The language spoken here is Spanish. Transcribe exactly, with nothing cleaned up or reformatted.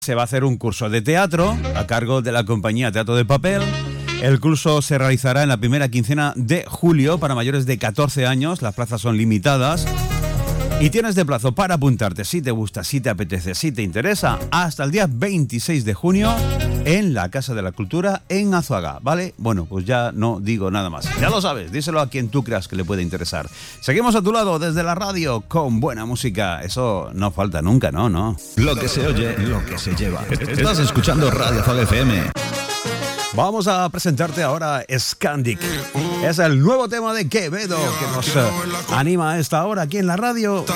Se va a hacer un curso de teatro a cargo de la compañía Teatro de Papel. El curso se realizará en la primera quincena de julio para mayores de catorce años. Las plazas son limitadas. Y tienes de plazo para apuntarte si te gusta, si te apetece, si te interesa, hasta el día veintiséis de junio en la Casa de la Cultura en Azuaga, ¿vale? Bueno, pues ya no digo nada más. Ya lo sabes, díselo a quien tú creas que le puede interesar. Seguimos a tu lado desde la radio con buena música. Eso no falta nunca, ¿no? no. Lo que se oye, lo que se lleva. Estás escuchando Radio Azuaga F M. Vamos a presentarte ahora Scandic. Es el nuevo tema de Quevedo que nos eh, anima a esta hora aquí en la radio.